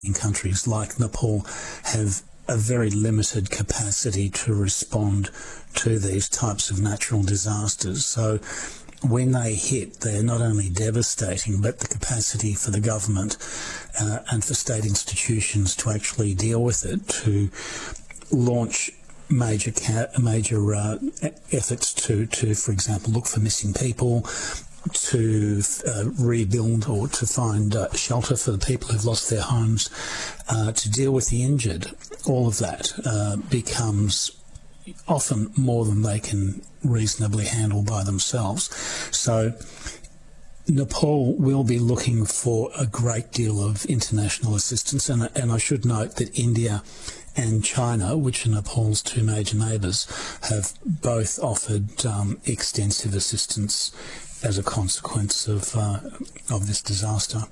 countries like Nepal have a very limited capacity to respond to these types of natural disasters. So when they hit, they're not only devastating, but the capacity for the government and for state institutions to actually deal with it, to launch major efforts to, for example, look for missing people, to rebuild or to find shelter for the people who've lost their homes, to deal with the injured. All of that becomes often more than they can reasonably handle by themselves. So Nepal will be looking for a great deal of international assistance, and I should note that India and China, which are Nepal's two major neighbours, have both offered extensive assistance as a consequence of this disaster.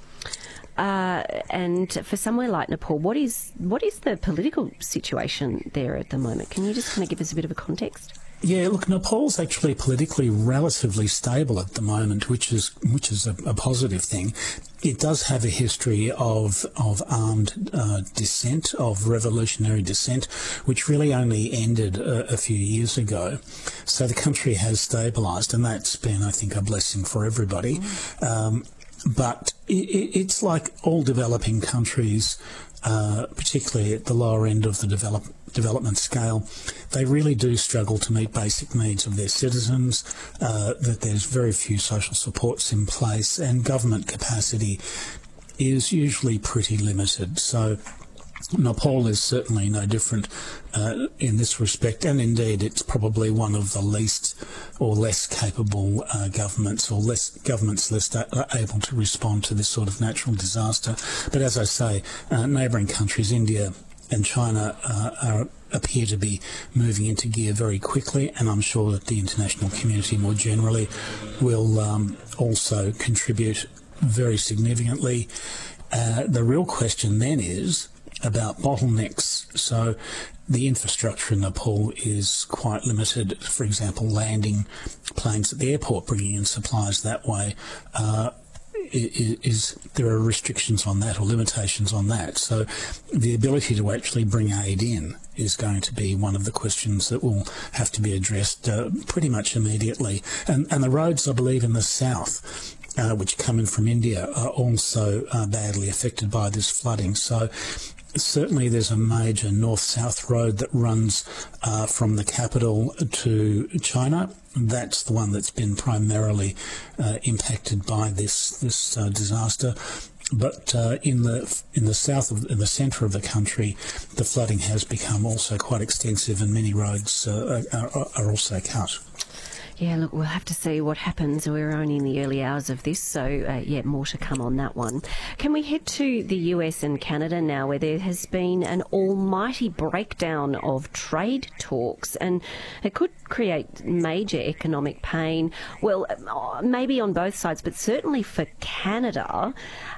And for somewhere like Nepal, what is the political situation there at the moment? Can you just kind of give us a bit of a context? Yeah, look, Nepal's actually politically relatively stable at the moment, which is a positive thing. It does have a history of armed dissent, of revolutionary dissent, which really only ended a few years ago. So the country has stabilised, and that's been, I think, a blessing for everybody. But it's like all developing countries, particularly at the lower end of the development scale, they really do struggle to meet basic needs of their citizens, that there's very few social supports in place, and government capacity is usually pretty limited. So Nepal is certainly no different in this respect, and indeed it's probably one of the least or less capable governments, or governments less able to respond to this sort of natural disaster. But as I say, neighbouring countries, India and China, appear to be moving into gear very quickly, and I'm sure that the international community more generally will also contribute very significantly. The real question then is about bottlenecks. So the infrastructure in Nepal is quite limited. For example, landing planes at the airport, bringing in supplies that way, there are restrictions on that, or limitations on that. So the ability to actually bring aid in is going to be one of the questions that will have to be addressed pretty much immediately. And the roads, I believe, in the south, which come in from India, are also badly affected by this flooding. So certainly there's a major north-south road that runs from the capital to China. That's the one that's been primarily impacted by this disaster. But in the south, in the centre of the country, the flooding has become also quite extensive, and many roads are also cut. Yeah, look, we'll have to see what happens. We're only in the early hours of this, so more to come on that one. Can we head to the US and Canada now, where there has been an almighty breakdown of trade talks, and it could create major economic pain, well, maybe on both sides, but certainly for Canada.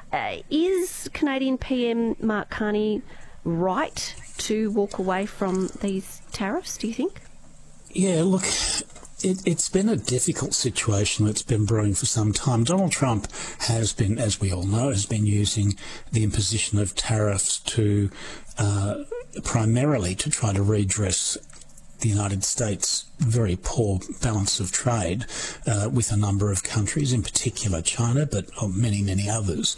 Is Canadian PM Mark Carney right to walk away from these tariffs, do you think? Yeah, look, it's been a difficult situation that's been brewing for some time. Donald Trump has been, as we all know, using the imposition of tariffs to primarily to try to redress the United States' very poor balance of trade with a number of countries, in particular China, but many, many others.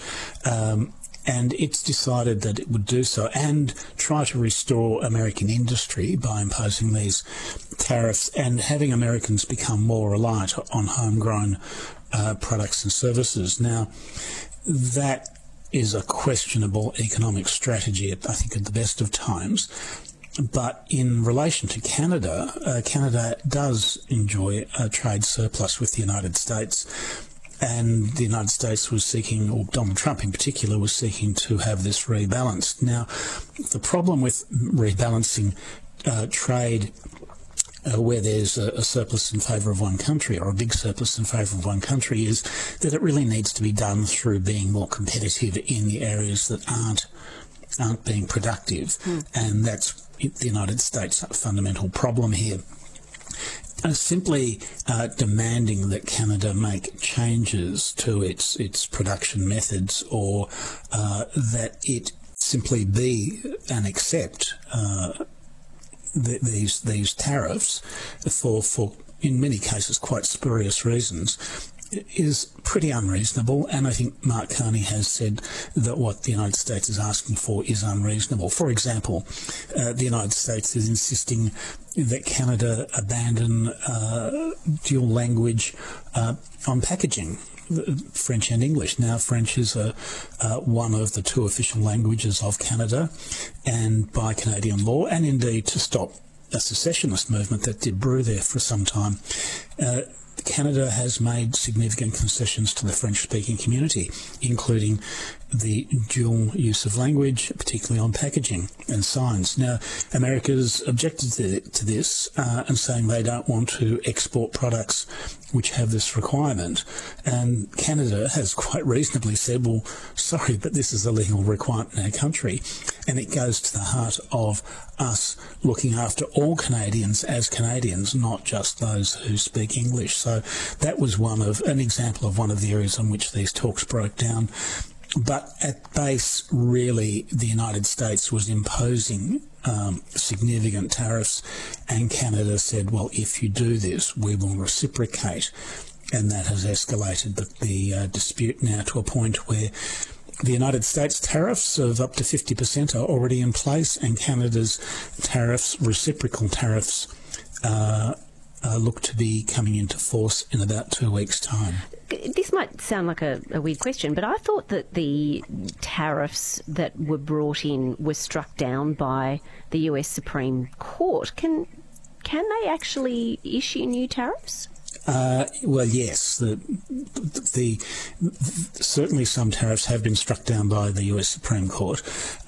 And it's decided that it would do so and try to restore American industry by imposing these tariffs and having Americans become more reliant on homegrown products and services. Now, that is a questionable economic strategy, I think, at the best of times. But in relation to Canada, Canada does enjoy a trade surplus with the United States. And the United States was seeking, or Donald Trump in particular, was seeking to have this rebalanced. Now, the problem with rebalancing trade where there's a surplus in favour of one country, or a big surplus in favour of one country, is that it really needs to be done through being more competitive in the areas that aren't being productive. And that's the United States' fundamental problem here. Simply demanding that Canada make changes to its production methods, or that it simply be and accept these tariffs for in many cases quite spurious reasons is pretty unreasonable, and I think Mark Carney has said that what the United States is asking for is unreasonable. For example, the United States is insisting that Canada abandon dual language on packaging, French and English. Now, French is one of the two official languages of Canada, and by Canadian law, and indeed to stop a secessionist movement that did brew there for some time, Canada has made significant concessions to the French-speaking community, including the dual use of language, particularly on packaging and signs. Now, America's objected to this and saying they don't want to export products which have this requirement. And Canada has quite reasonably said, well, sorry, but this is a legal requirement in our country. And it goes to the heart of us looking after all Canadians as Canadians, not just those who speak English. So that was an example of one of the areas in which these talks broke down. But at base, really, the United States was imposing significant tariffs, and Canada said, well, if you do this, we will reciprocate. And that has escalated the dispute now to a point where the United States tariffs of up to 50% are already in place, and Canada's tariffs, reciprocal tariffs, look to be coming into force in about 2 weeks' time. This might sound like a weird question, but I thought that the tariffs that were brought in were struck down by the US Supreme Court. Can they actually issue new tariffs? Well, yes. Certainly some tariffs have been struck down by the US Supreme Court.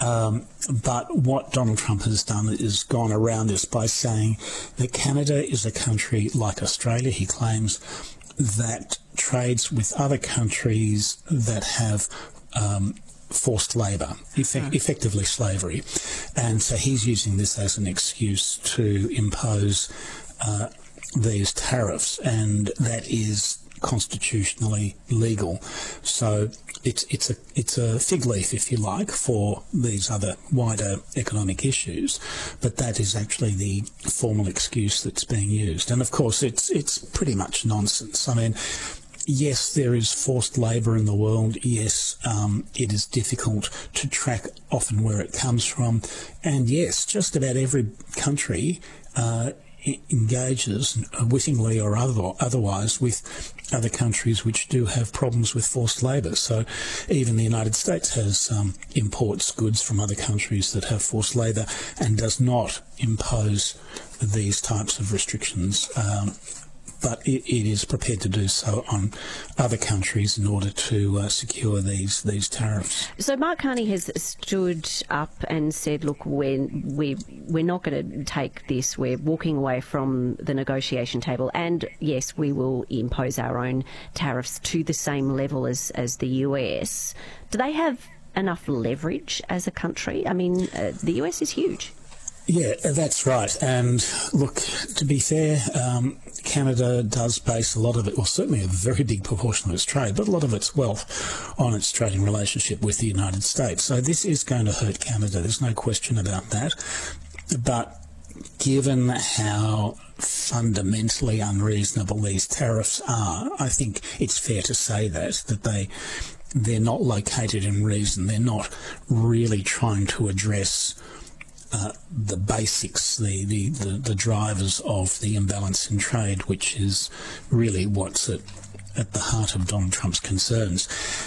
But what Donald Trump has done is gone around this by saying that Canada is a country like Australia, he claims, that trades with other countries that have forced labour, effectively slavery. And so he's using this as an excuse to impose these tariffs, and that is constitutionally legal. So it's a fig leaf, if you like, for these other wider economic issues, but that is actually the formal excuse that's being used. And of course it's pretty much nonsense. I mean, yes, there is forced labour in the world. Yes, it is difficult to track often where it comes from. And yes, just about every country engages, wittingly or otherwise, with other countries which do have problems with forced labour. So even the United States has imports goods from other countries that have forced labour and does not impose these types of restrictions. But it is prepared to do so on other countries in order to secure these tariffs. So Mark Carney has stood up and said, look, we're not going to take this. We're walking away from the negotiation table. And yes, we will impose our own tariffs to the same level as the US. Do they have enough leverage as a country? I mean, the US is huge. Yeah, that's right. And look, to be fair, Canada does base a lot of it, well, certainly a very big proportion of its trade, but a lot of its wealth on its trading relationship with the United States. So this is going to hurt Canada. There's no question about that. But given how fundamentally unreasonable these tariffs are, I think it's fair to say that they're not located in reason. They're not really trying to address the basics, the drivers of the imbalance in trade, which is really what's at the heart of Donald Trump's concerns.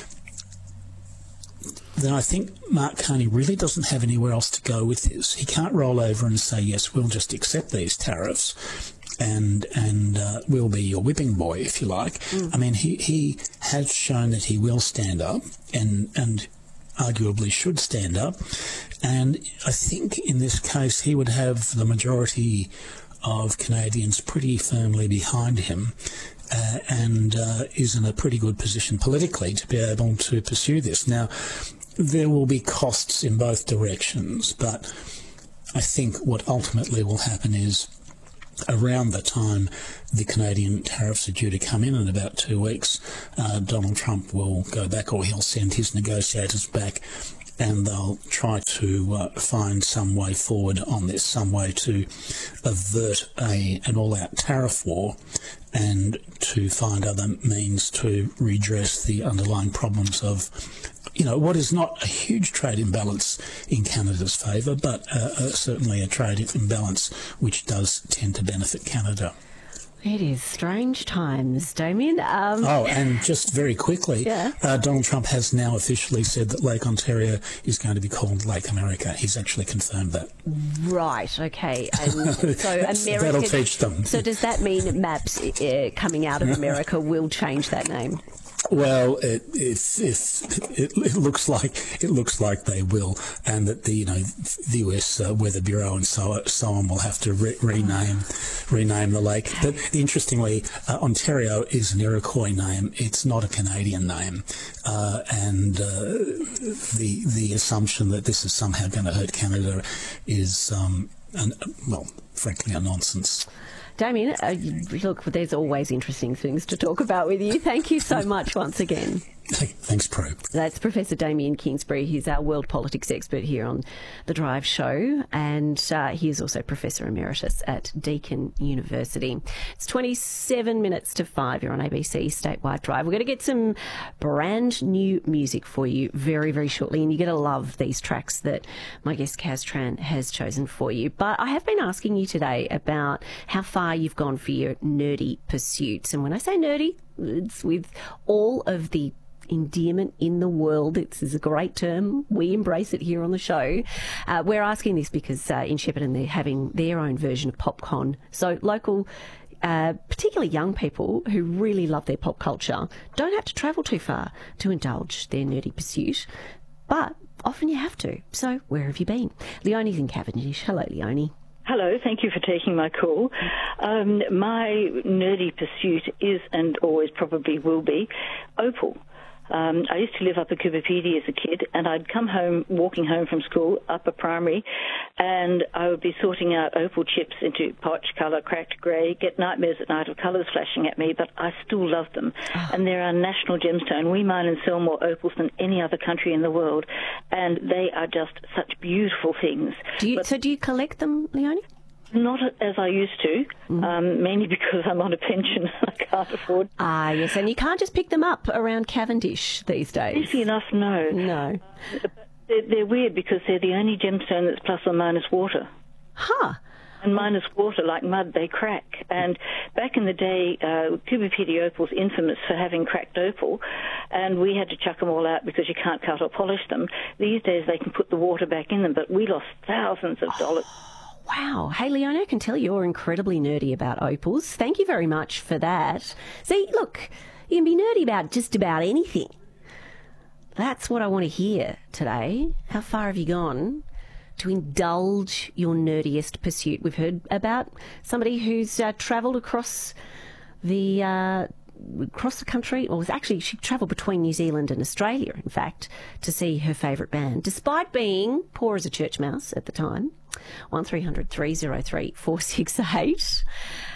Then I think Mark Carney really doesn't have anywhere else to go with this. He can't roll over and say, yes, we'll just accept these tariffs and we'll be your whipping boy, if you like. I mean, he has shown that he will stand up and arguably should stand up. And I think in this case he would have the majority of Canadians pretty firmly behind him and is in a pretty good position politically to be able to pursue this. Now, there will be costs in both directions, but I think what ultimately will happen is around the time the Canadian tariffs are due to come in about 2 weeks, Donald Trump will go back, or he'll send his negotiators back and they'll try to find some way forward on this, some way to avert an all-out tariff war and to find other means to redress the underlying problems of, what is not a huge trade imbalance in Canada's favour, but certainly a trade imbalance which does tend to benefit Canada. It is strange times, Damien. And just very quickly, Yeah. Donald Trump has now officially said that Lake Ontario is going to be called Lake America. He's actually confirmed that. Right, okay. And so America... That'll teach them. So does that mean maps coming out of America will change that name? Well, it looks like they will, and that the US Weather Bureau and so on will have to rename the lake. But interestingly, Ontario is an Iroquois name; it's not a Canadian name, and the assumption that this is somehow going to hurt Canada is, frankly, a nonsense. Damien, look, there's always interesting things to talk about with you. Thank you so much once again. Thanks, Pro. That's Professor Damien Kingsbury. He's our world politics expert here on The Drive Show, and he is also Professor Emeritus at Deakin University. It's 27 minutes to 5. You're on ABC Statewide Drive. We're going to get some brand new music for you very, very shortly, and you're going to love these tracks that my guest Kaz Tran has chosen for you. But I have been asking you today about how far you've gone for your nerdy pursuits. And when I say nerdy, it's with all of the endearment in the world. It's a great term. We embrace it here on the show. We're asking this because in Shepparton they're having their own version of PopCon. So local, particularly young people who really love their pop culture, don't have to travel too far to indulge their nerdy pursuit. But often you have to. So where have you been? Leonie's in Cavendish. Hello, Leonie. Hello, thank you for taking my call. My nerdy pursuit is, and always probably will be, opal. I used to live up at Coober Pedy as a kid, and I'd come home, walking home from school, upper primary, and I would be sorting out opal chips into potch colour, cracked grey, get nightmares at night of colours flashing at me, but I still love them. Oh. And they're our national gemstone. We mine and sell more opals than any other country in the world, and they are just such beautiful things. Do you collect them, Leonie? Not as I used to, mainly because I'm on a pension and I can't afford. Ah, yes, and you can't just pick them up around Cavendish these days. Easy enough, no. No. They're weird because they're the only gemstone that's plus or minus water. Huh. And minus water, like mud, they crack. And back in the day, Coober Pedy opal's infamous for having cracked opal, and we had to chuck them all out because you can't cut or polish them. These days they can put the water back in them, but we lost thousands of dollars. Wow. Hey, Leonie, I can tell you're incredibly nerdy about opals. Thank you very much for that. See, look, you can be nerdy about just about anything. That's what I want to hear today. How far have you gone to indulge your nerdiest pursuit? We've heard about somebody who's travelled across the country, or she travelled between New Zealand and Australia, in fact, to see her favourite band, despite being poor as a church mouse at the time. 1300 303 468.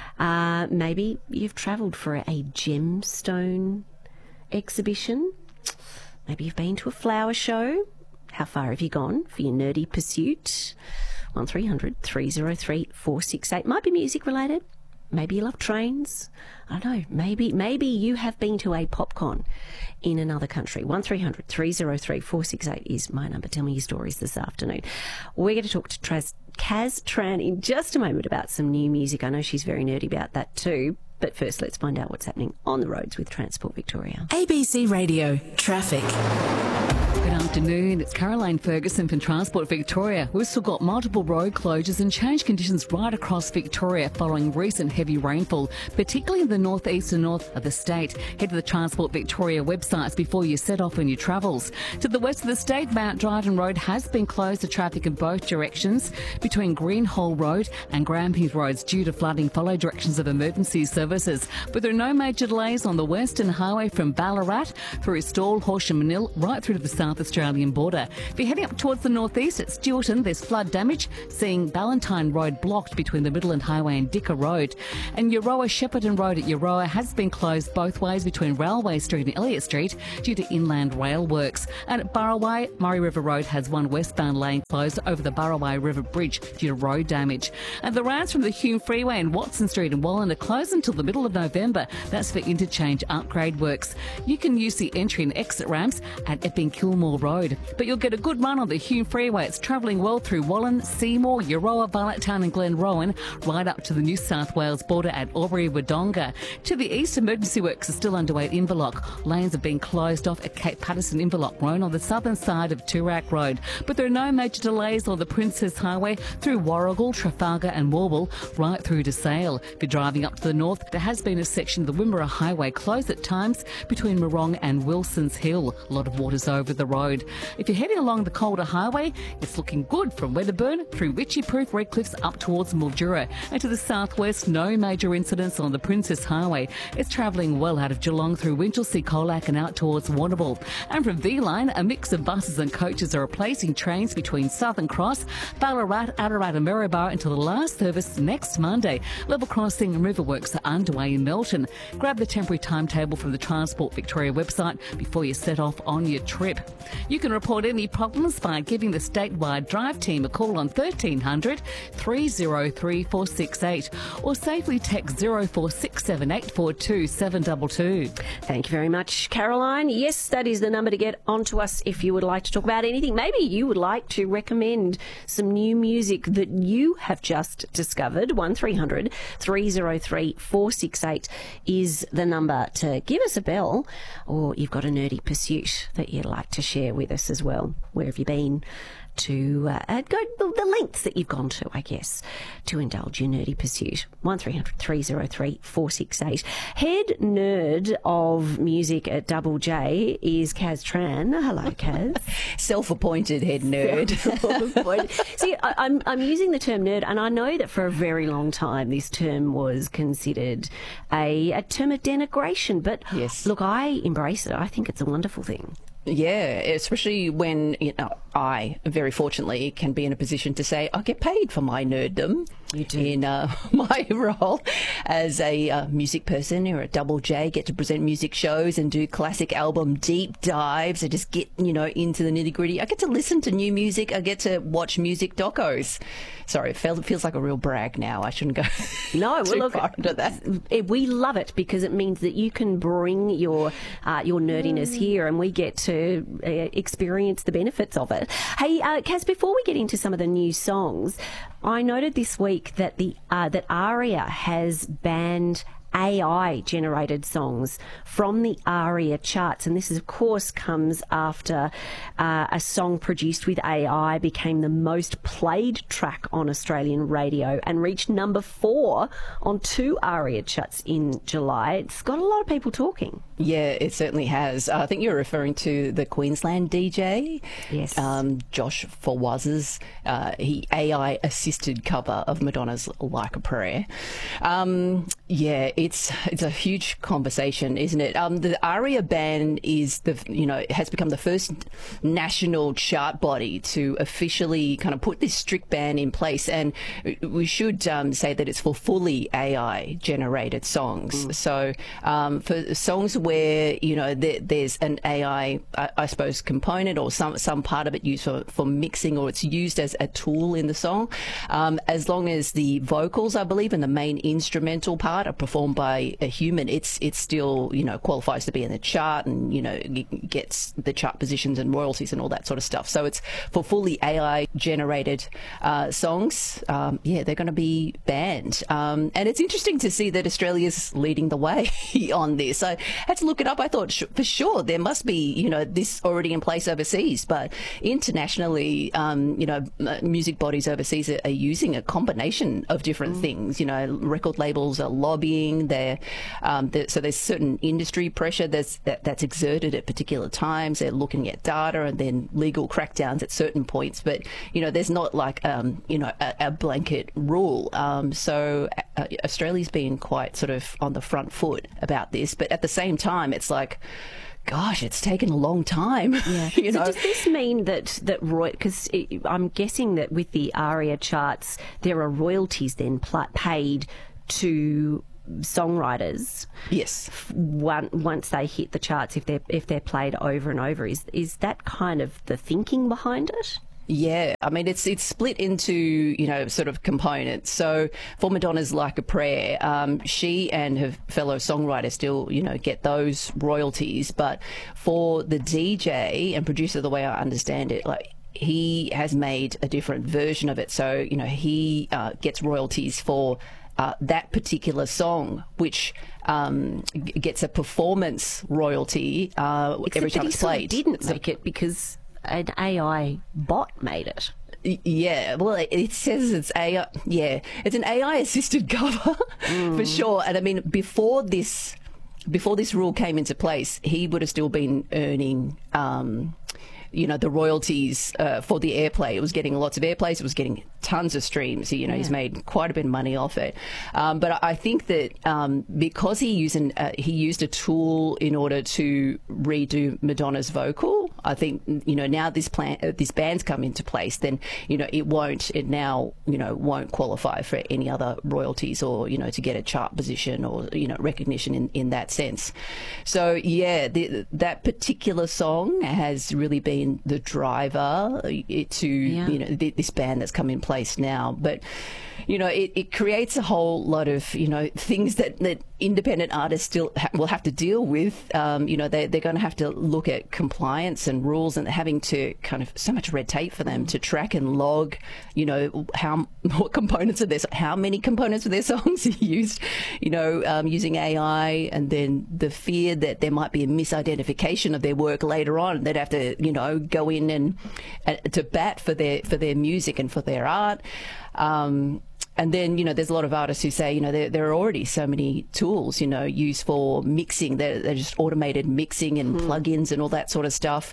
Maybe you've travelled for a gemstone exhibition. Maybe you've been to a flower show. How far have you gone for your nerdy pursuit? 1300 303 468. Might be music related. Maybe you love trains. I don't know. Maybe you have been to a PopCon in another country. 1300 303 468 is my number. Tell me your stories this afternoon. We're going to talk to Kaz Tran in just a moment about some new music. I know she's very nerdy about that too. But first, let's find out what's happening on the roads with Transport Victoria. ABC Radio Traffic. Good afternoon, it's Caroline Ferguson from Transport Victoria. We've still got multiple road closures and change conditions right across Victoria following recent heavy rainfall, particularly in the northeast and north of the state. Head to the Transport Victoria websites before you set off on your travels. To the west of the state, Mount Dryden Road has been closed to traffic in both directions between Greenhole Road and Grampians Roads due to flooding. Follow directions of emergency services. But there are no major delays on the Western Highway from Ballarat through Stawell, Horsham, Manil, right through to the south South Australian border. If you're heading up towards the northeast at Stewarton, there's flood damage, seeing Ballantyne Road blocked between the Midland Highway and Dicker Road. And Euroa Shepparton Road at Euroa has been closed both ways between Railway Street and Elliott Street due to inland rail works. And at Burraway, Murray River Road has one westbound lane closed over the Burraway River Bridge due to road damage. And the roads from the Hume Freeway and Watson Street in Wallen are closed until the middle of November. That's for interchange upgrade works. You can use the entry and exit ramps at Epping Kilmore Road. But you'll get a good run on the Hume Freeway. It's travelling well through Wallen, Seymour, Euroa, Barletttown and Glenrowan, right up to the New South Wales border at Albury-Wodonga. To the east, emergency works are still underway at Inverloch. Lanes have been closed off at Cape Patterson Inverloch Road on the southern side of Toorak Road. But there are no major delays on the Princess Highway through Warragul, Trafalgar and Warble, right through to Sale. If you're driving up to the north, there has been a section of the Wimmera Highway closed at times between Morong and Wilson's Hill. A lot of water's over the road. If you're heading along the Calder Highway, it's looking good from Wedderburn through Witchyproof, Redcliffs up towards Mildura. And to the southwest, no major incidents on the Princess Highway. It's travelling well out of Geelong through Winchelsea, Colac and out towards Warrnambool. And from V-Line, a mix of buses and coaches are replacing trains between Southern Cross, Ballarat, Ararat and Maryborough until the last service next Monday. Level crossing and river works are underway in Melton. Grab the temporary timetable from the Transport Victoria website before you set off on your trip. You can report any problems by giving the statewide drive team a call on 1300 303 468 or safely text 0467 722. Thank you very much, Caroline. Yes, that is the number to get onto us if you would like to talk about anything. Maybe you would like to recommend some new music that you have just discovered. 1300 303 468 is the number to give us a bell, or you've got a nerdy pursuit that you'd like to share with us as well. Where have you been? To go the lengths that you've gone to, I guess, to indulge your nerdy pursuit. 1300 303 468. Head nerd of music at Double J is Kaz Tran. Hello, Kaz. Self-appointed head nerd. See, I'm using the term nerd, and I know that for a very long time this term was considered a term of denigration. But yes, look, I embrace it. I think it's a wonderful thing. Yeah, especially when I, very fortunately, can be in a position to say I get paid for my nerddom. You do. In my role as a music person here at Double J, get to present music shows and do classic album deep dives and just get, into the nitty gritty. I get to listen to new music. I get to watch music docos. Sorry, it feels like a real brag now. I shouldn't go too far into that. We love it because it means that you can bring your nerdiness here and we get to experience the benefits of it. Hey, Kaz, before we get into some of the new songs, I noted this week that that ARIA has banned AI-generated songs from the ARIA charts. And this, of course, comes after a song produced with AI became the most played track on Australian radio and reached number 4 on 2 ARIA charts in July. It's got a lot of people talking. Yeah, it certainly has. I think you're referring to the Queensland DJ. Yes. Josh Fawaz's AI-assisted cover of Madonna's Like a Prayer. Yeah, it's a huge conversation, isn't it? The ARIA ban is has become the first national chart body to officially kind of put this strict ban in place, and we should say that it's for fully AI-generated songs. So for songs where there's an AI, I suppose, component or some part of it used for mixing, or it's used as a tool in the song, as long as the vocals, I believe, and the main instrumental part are performed by a human, it's still qualifies to be in the chart and gets the chart positions and royalties and all that sort of stuff. So it's for fully AI generated songs. Yeah, they're going to be banned, and it's interesting to see that Australia's leading the way on this. I had to look it up. I thought for sure there must be this already in place overseas, but internationally, music bodies overseas are using a combination of different things. Record labels are lobbying. So there's certain industry pressure that's exerted at particular times. They're looking at data and then legal crackdowns at certain points. But there's not like a blanket rule. So Australia's been quite sort of on the front foot about this. But at the same time, it's like, gosh, it's taken a long time. Yeah. You know? So does this mean that because I'm guessing that with the ARIA charts, there are royalties then paid to songwriters? Yes. Once they hit the charts, if they're played over and over, is that kind of the thinking behind it? Yeah, I mean, it's split into, you know, sort of components. So for Madonna's Like a Prayer, she and her fellow songwriter still, you know, get those royalties. But for the DJ and producer, the way I understand it, like, he has made a different version of it. So, you know, he gets royalties for that particular song, which gets a performance royalty every time it's played. Didn't make it because an AI bot made it. Yeah, well, it says it's AI. Yeah, it's an AI-assisted cover for sure. And I mean, before this rule came into place, he would have still been earning, you know, the royalties for the airplay. It was getting lots of airplays. It was getting tons of streams. You know, he's made quite a bit of money off it. But I think that because he used a tool in order to redo Madonna's vocal, I think, you know, now this band's come into place, then, you know, it now, you know, won't qualify for any other royalties or, you know, to get a chart position or, you know, recognition in that sense. So, yeah, that particular song has really been the driver to, you know, this band that's come in place now. But, you know, it creates a whole lot of, you know, things that independent artists still will have to deal with. You know, they're going to have to look at compliance and rules, and having to kind of so much red tape for them to track and log, you know, what components of how many components of their songs are used, you know, using AI, and then the fear that there might be a misidentification of their work later on. They'd have to, you know, go in and to bat for their music and for their art. And then, you know, there's a lot of artists who say, you know, there are already so many tools, you know, used for mixing. They're just automated mixing and plugins and all that sort of stuff.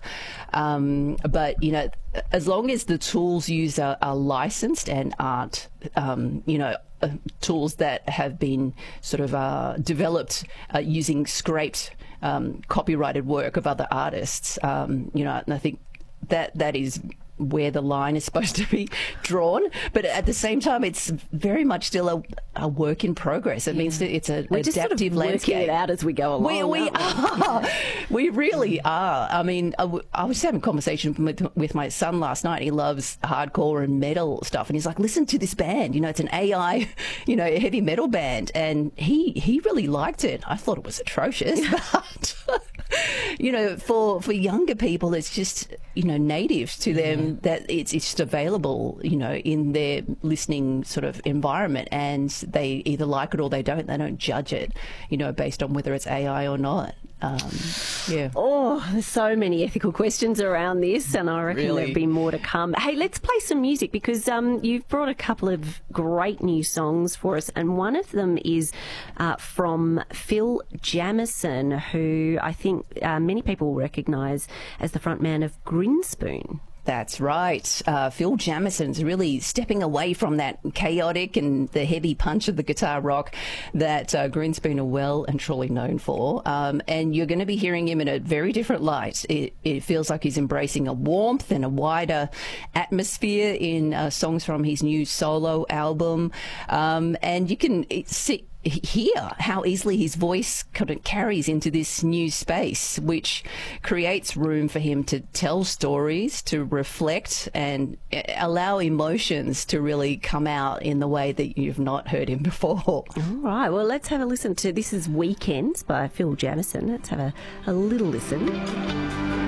But, you know, as long as the tools used are licensed and aren't, you know, tools that have been sort of developed using scraped copyrighted work of other artists, you know, and I think that is where the line is supposed to be drawn, but at the same time, it's very much still a work in progress. It means that it's an We're just adaptive sort of landscape. working it out as we go along. We are. We really are. I mean, I was having a conversation with my son last night. He loves hardcore and metal stuff, and he's like, "Listen to this band. You know, it's an AI, you know, heavy metal band," and he really liked it. I thought it was atrocious, but you know, for younger people, it's just, you know, native to them that it's just available, you know, in their listening sort of environment, and they either like it or they don't. They don't judge it, you know, based on whether it's AI or not. Yeah. Oh, there's so many ethical questions around this, and I reckon Really? there'll be more to come. Hey, let's play some music, because you've brought a couple of great new songs for us, and one of them is from Phil Jamieson, who I think many people recognise as the frontman of Grinspoon. That's right. Phil Jamieson's really stepping away from that chaotic and the heavy punch of the guitar rock that Grinspoon are well and truly known for. And you're going to be hearing him in a very different light. It feels like he's embracing a warmth and a wider atmosphere in songs from his new solo album. And you can hear how easily his voice kind of carries into this new space, which creates room for him to tell stories, to reflect, and allow emotions to really come out in the way that you've not heard him before. All right, well, let's have a listen to This Is Weekends by Phil Jamieson. Let's have a little listen.